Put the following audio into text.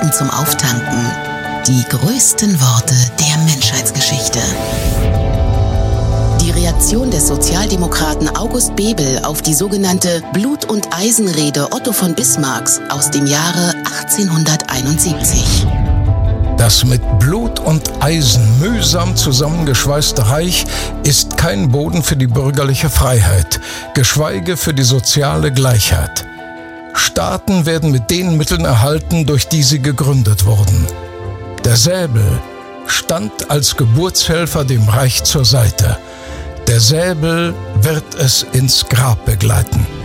und zum Auftanken. Die größten Worte der Menschheitsgeschichte. Die Reaktion des Sozialdemokraten August Bebel auf die sogenannte Blut- und Eisenrede Otto von Bismarcks aus dem Jahre 1871. Das mit Blut und Eisen mühsam zusammengeschweißte Reich ist kein Boden für die bürgerliche Freiheit, geschweige für die soziale Gleichheit. Staaten werden mit den Mitteln erhalten, durch die sie gegründet wurden. Der Säbel stand als Geburtshelfer dem Reich zur Seite. Der Säbel wird es ins Grab begleiten.